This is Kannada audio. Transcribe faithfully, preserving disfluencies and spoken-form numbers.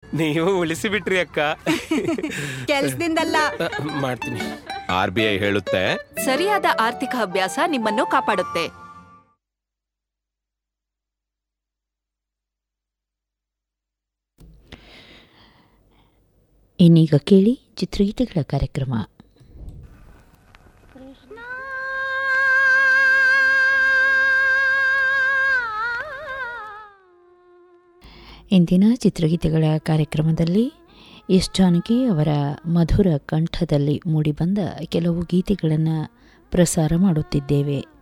ನೀವು ಉಳಿಸಿ ಬಿಟ್ರಿ ಅಕ್ಕ. ಕೆಲ್ಸದಿಂದಲ್ಲ, ಮಾಡ್ತೀನಿ. ಆರ್ ಬಿ ಐ ಹೇಳುತ್ತೆ, ಸರಿಯಾದ ಆರ್ಥಿಕ ಅಭ್ಯಾಸ ನಿಮ್ಮನ್ನು ಕಾಪಾಡುತ್ತೆ. ಇನ್ನೀಗ ಕೇಳಿ ಚಿತ್ರಗೀತೆಗಳ ಕಾರ್ಯಕ್ರಮ. ಇಂದಿನ ಚಿತ್ರಗೀತೆಗಳ ಕಾರ್ಯಕ್ರಮದಲ್ಲಿ ಎಸ್ ಜಾನಕಿ ಅವರ ಮಧುರ ಕಂಠದಲ್ಲಿ ಮೂಡಿಬಂದ ಕೆಲವು ಗೀತೆಗಳನ್ನು ಪ್ರಸಾರ ಮಾಡುತ್ತಿದ್ದೇವೆ.